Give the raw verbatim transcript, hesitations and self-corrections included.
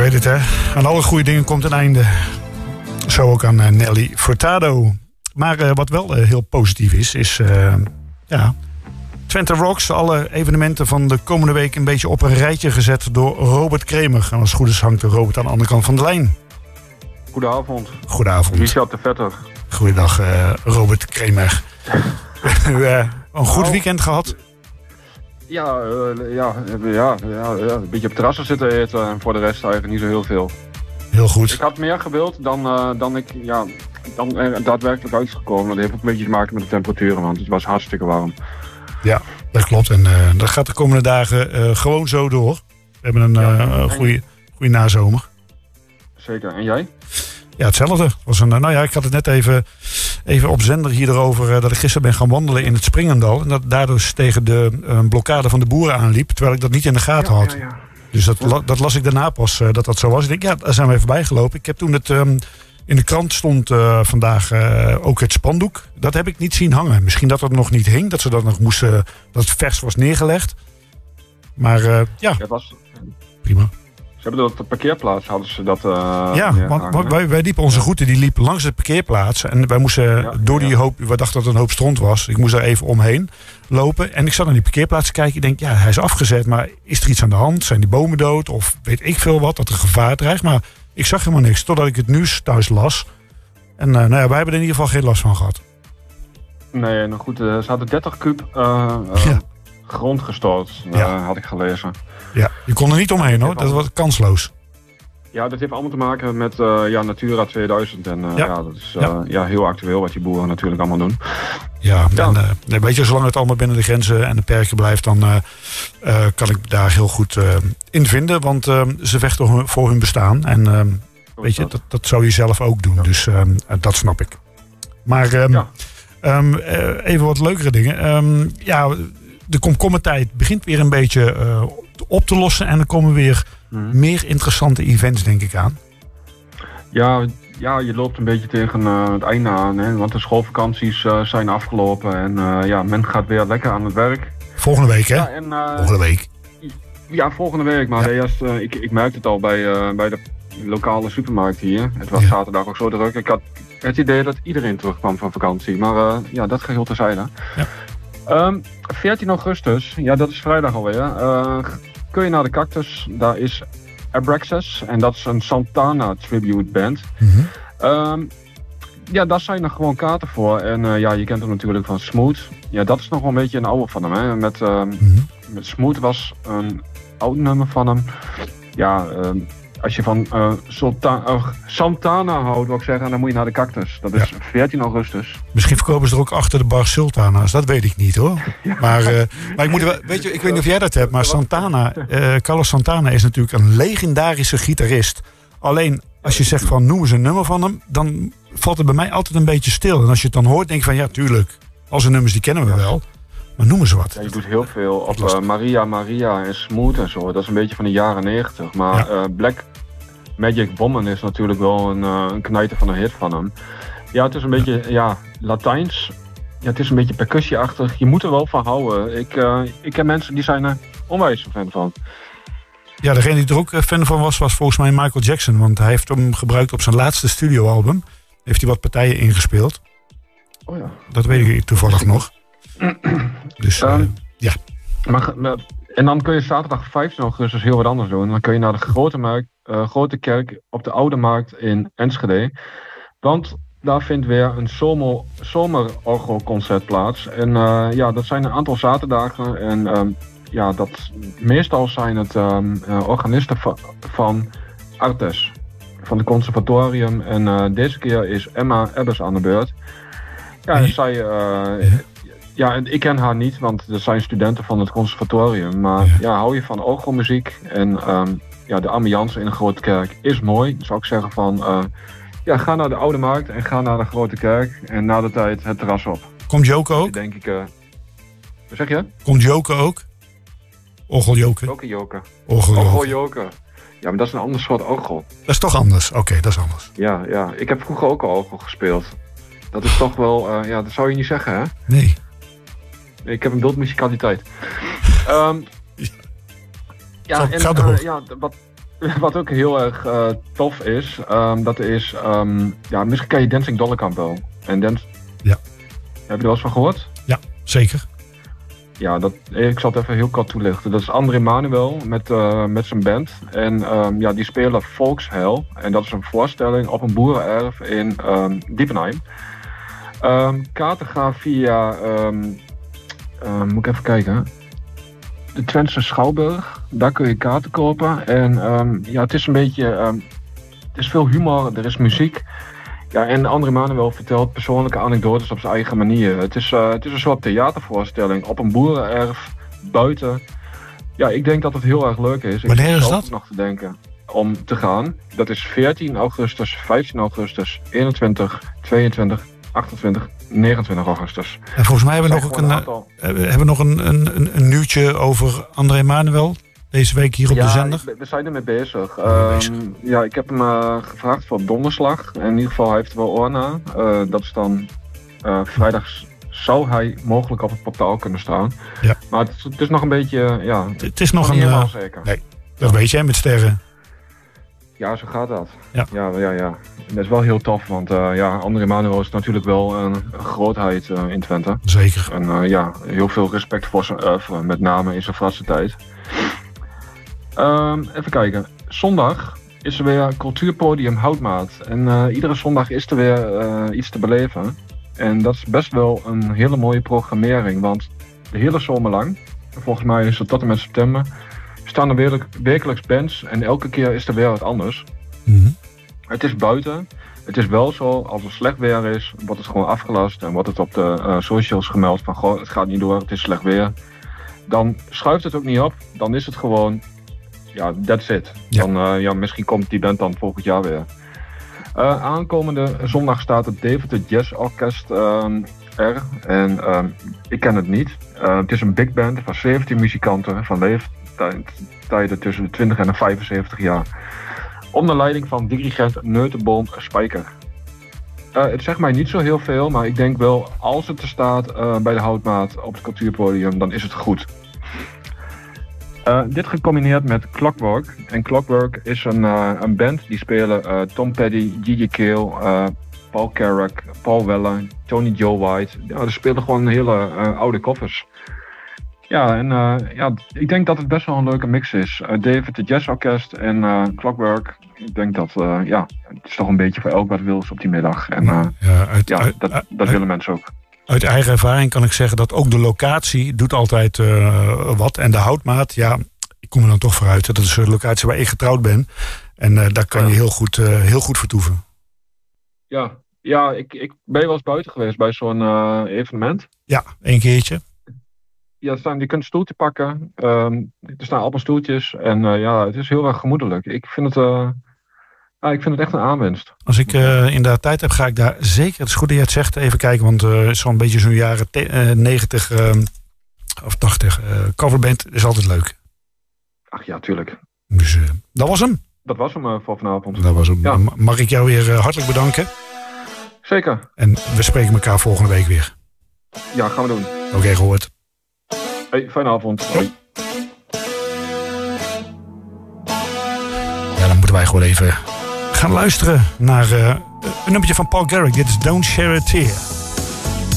weet het, hè. Aan alle goede dingen komt een einde. Zo ook aan uh, Nelly Furtado. Maar uh, wat wel uh, heel positief is, is... Uh, ja, Twente Rocks. Alle evenementen van de komende week een beetje op een rijtje gezet door Robert Kremer. En als het goed is hangt Robert aan de andere kant van de lijn. Goedenavond. Goedenavond. Michel de Vetter. Goedendag, uh, Robert Kremer. uh, een goed weekend gehad? Ja, uh, ja, ja, ja, ja, een beetje op terrassen zitten eten en voor de rest eigenlijk niet zo heel veel. Heel goed. Ik had meer gewild dan, uh, dan ik ja, dan er daadwerkelijk uitgekomen. Dat heeft ook een beetje te maken met de temperaturen, want het was hartstikke warm. Ja, dat klopt. En uh, dat gaat de komende dagen uh, gewoon zo door. We hebben een uh, goede, goede nazomer. Zeker. En jij? Ja, hetzelfde. Het was een, nou ja, ik had het net even, even op zender hier erover uh, dat ik gisteren ben gaan wandelen in het Springendal. En dat daardoor tegen de uh, blokkade van de boeren aanliep, terwijl ik dat niet in de gaten ja, had. Ja, ja. Dus dat, la, dat las ik daarna pas, uh, dat dat zo was. Ik denk, ja, daar zijn we even bijgelopen. Ik heb toen het, um, in de krant stond uh, vandaag uh, ook het spandoek. Dat heb ik niet zien hangen. Misschien dat het nog niet hing, dat ze dat nog moesten, dat het vers was neergelegd. Maar uh, ja, ja was... prima. Ze hebben dat op de parkeerplaats, hadden ze dat... Uh, ja, want wij, wij liepen onze route, die liep langs de parkeerplaats. En wij moesten ja, door die ja. hoop, we dachten dat het een hoop stront was. Ik moest daar even omheen lopen. En ik zat naar die parkeerplaats te kijken. Ik denk, ja, hij is afgezet, maar is er iets aan de hand? Zijn die bomen dood? Of weet ik veel wat, dat er gevaar dreigt? Maar ik zag helemaal niks, totdat ik het nieuws thuis las. En uh, nou ja, wij hebben er in ieder geval geen last van gehad. Nee, nou goed, uh, ze hadden dertig kuub uh, uh, ja. grond gestort, uh, ja. had ik gelezen. Ja, je kon er niet omheen hoor, dat was kansloos. Ja, dat heeft allemaal te maken met uh, ja, Natura tweeduizend. En uh, ja. ja, dat is uh, ja. Ja, heel actueel wat die boeren natuurlijk allemaal doen. Ja, ja. En, uh, weet je, zolang het allemaal binnen de grenzen en de perken blijft, dan uh, uh, kan ik daar heel goed uh, in vinden. Want uh, ze vechten voor hun bestaan. En uh, weet je, dat, dat zou je zelf ook doen. Ja. Dus uh, dat snap ik. Maar um, ja. um, uh, even wat leukere dingen. Um, ja, de komkommertijd begint weer een beetje uh, op te lossen. En er komen weer mm-hmm. meer interessante events, denk ik, aan. Ja, ja je loopt een beetje tegen uh, het einde aan. Hè? Want de schoolvakanties uh, zijn afgelopen. En uh, ja, men gaat weer lekker aan het werk. Volgende week, hè? Ja, en, uh, volgende week. Ja, volgende week. Maar ja. eerst, uh, ik, ik merkte het al bij, uh, bij de lokale supermarkt hier. Het was ja. zaterdag ook zo druk. Ik had het idee dat iedereen terugkwam van vakantie. Maar uh, ja, dat geheel terzijde. Ja. Um, veertien augustus, ja dat is vrijdag alweer, uh, kun je naar de Cactus. Daar is Abraxas en dat is een Santana tribute band. Mm-hmm. Um, ja, daar zijn er gewoon kaarten voor. En uh, ja, je kent hem natuurlijk van Smooth. Ja, dat is nog wel een beetje een oude van hem. Hè. Met, uh, mm-hmm. met Smooth was een oud nummer van hem. Ja, uh, als je van uh, Sulta- uh, Santana houdt, wil ik zeggen, dan moet je naar de Cactus. Dat is ja. veertien augustus. Misschien verkopen ze er ook achter de bar Sultana's. Dat weet ik niet hoor. Ja. Maar, uh, maar ik, moet wel, weet je, ik weet niet of jij dat hebt, maar Santana, uh, Carlos Santana is natuurlijk een legendarische gitarist. Alleen als je zegt van noem eens een nummer van hem, dan valt het bij mij altijd een beetje stil. En als je het dan hoort, denk je van ja, tuurlijk, al zijn nummers die kennen we wel. Maar noemen ze wat. Ja, je doet heel veel op uh, Maria Maria en Smooth en zo. Dat is een beetje van de jaren negentig. Maar ja. uh, Black Magic Woman is natuurlijk wel een, uh, een knijter van een hit van hem. Ja, het is een beetje ja, Latijns. Ja, het is een beetje percussieachtig. Je moet er wel van houden. Ik, uh, ik ken mensen die zijn er onwijs fan van. Ja, degene die er ook fan van was, was volgens mij Michael Jackson. Want hij heeft hem gebruikt op zijn laatste studioalbum. Heeft hij wat partijen ingespeeld. Oh ja. Dat weet ik toevallig nog. Dus uh, um, ja. Maar, en dan kun je zaterdag vijftien augustus heel wat anders doen. Dan kun je naar de grote, markt, uh, grote kerk op de Oude Markt in Enschede. Want daar vindt weer een zomer, zomerorgelconcert plaats. En uh, ja, dat zijn een aantal zaterdagen. En um, ja, dat, meestal zijn het um, uh, organisten va- van Artes. Van het conservatorium. En uh, deze keer is Emma Ebbers aan de beurt. Ja, en zij... Uh, Ja, ik ken haar niet, want er zijn studenten van het conservatorium. Maar ja, ja hou je van orgelmuziek en um, ja, de ambiance in een grote kerk is mooi. Zou ik zeggen van, uh, ja, ga naar de Oude Markt en ga naar de grote kerk. En na de tijd het terras op. Komt Joke ook? Denk ik, uh, wat zeg je? Komt Joke ook? Orgeljoke? Welke Joke? Orgeljoke. Orgeljoke. Ja, maar dat is een ander soort orgel. Dat is toch anders? Oké, okay, dat is anders. Ja, ja, ik heb vroeger ook al orgel gespeeld. Dat is toch wel, uh, ja, dat zou je niet zeggen, hè? Nee. Ik heb een beeldmuzikaliteit. um, ja, Zo, en uh, ja, wat, wat ook heel erg uh, tof is, um, dat is, um, ja, misschien ken je Dancing Dollekamp wel. En dans... Ja. Heb je er wel eens van gehoord? Ja, zeker. Ja, dat, ik zal het even heel kort toelichten. Dat is André Manuel met, uh, met zijn band. En um, ja, die spelen Volkshel. En dat is een voorstelling op een boerenerf in um, Diepenheim. Um, kaarten gaan via, um, um, moet ik even kijken, de Twentse Schouwburg. Daar kun je kaarten kopen. En um, ja, het is een beetje, um, het is veel humor, er is muziek. Ja, en André Manuel vertelt persoonlijke anekdotes op zijn eigen manier. Het is, uh, het is een soort theatervoorstelling op een boerenerf, buiten. Ja, ik denk dat het heel erg leuk is. Wanneer is dat? Nog te denken om te gaan. Dat is veertien augustus, vijftien augustus, eenentwintig, tweeëntwintig, achtentwintig, negenentwintig augustus. En volgens mij hebben we nog ook een, aantal... uh, hebben we nog een, een, een nieuwtje over André Manuel. Deze week hier op ja, de zender? we zijn ermee bezig. Uh, bezig. Ja, ik heb hem uh, gevraagd voor donderslag. En in ieder geval hij heeft er wel oor na. Uh, dat is dan uh, vrijdags zou hij mogelijk op het portaal kunnen staan. Ja. Maar het, het is nog een beetje, uh, ja... Het is nog een... Uh, zeker. Nee, dat weet jij met sterren. Ja, zo gaat dat. Ja, ja, ja. ja. En dat is wel heel tof, want uh, ja, André Manuel is natuurlijk wel een, een grootheid uh, in Twente. Zeker. En uh, ja, heel veel respect voor zijn oeuvre, met name in zijn frisse tijd. Um, even kijken. Zondag is er weer Cultuurpodium Houtmaat. En uh, iedere zondag is er weer uh, iets te beleven. En dat is best wel een hele mooie programmering. Want de hele zomer lang, volgens mij is het tot en met september, staan er weer, wekelijks bands. En elke keer is er weer wat anders. Mm-hmm. Het is buiten. Het is wel zo, als er slecht weer is, wordt het gewoon afgelast. En wordt het op de uh, socials gemeld van, goh, het gaat niet door, het is slecht weer. Dan schuift het ook niet op. Dan is het gewoon... Ja, that's it. Ja. Dan, uh, ja, misschien komt die band dan volgend jaar weer. Uh, aankomende zondag staat het Deventer Jazz Orkest uh, er. En uh, ik ken het niet. Uh, het is een big band van zeventien muzikanten van leeftijden tussen de twintig en de vijfenzeventig jaar. Onder leiding van dirigent Neutenboom Spijker. Uh, het zegt mij niet zo heel veel, maar ik denk wel, als het er staat uh, bij de Houtmaat op het cultuurpodium, dan is het goed. Uh, dit gecombineerd met Clockwork. En Clockwork is een, uh, een band die spelen uh, Tom Petty, G J Cale, uh, Paul Carrack, Paul Weller, Tony Joe White. Ja, ze spelen gewoon hele uh, oude koffers. Ja, en uh, ja, ik denk dat het best wel een leuke mix is. Uh, David de Jazz Orkest en uh, Clockwork. Ik denk dat, uh, ja, het is toch een beetje voor elk wat wils op die middag. En uh, ja, uit, ja uit, dat, dat uit, willen mensen ook. Uit eigen ervaring kan ik zeggen dat ook de locatie doet altijd uh, wat. En de Houtmaat, ja, ik kom er dan toch vooruit. Dat is de locatie waar ik getrouwd ben. En uh, daar kan je heel goed, uh, heel goed vertoeven. Ja, ja ik, ik ben wel eens buiten geweest bij zo'n uh, evenement. Ja, één keertje. Ja, staan, je kunt een stoeltje pakken. Um, er staan allemaal stoeltjes. En uh, ja, het is heel erg gemoedelijk. Ik vind het... Uh, Ja, ik vind het echt een aanwinst. Als ik uh, inderdaad tijd heb, ga ik daar zeker, het is goed dat je het zegt, even kijken. Want uh, zo'n beetje zo'n jaren negentig uh, of tachtig uh, coverband is altijd leuk. Ach ja, tuurlijk. Dus uh, dat was hem. Dat was hem uh, voor vanavond. Dat was hem. Ja. Mag ik jou weer uh, hartelijk bedanken? Zeker. En we spreken elkaar volgende week weer. Ja, gaan we doen. Oké, okay, gehoord. Hey, fijne avond. Hoi. Ja, dan moeten wij gewoon even gaan luisteren naar uh, een nummertje van Paul Carrack. Dit is Don't Share a Tear.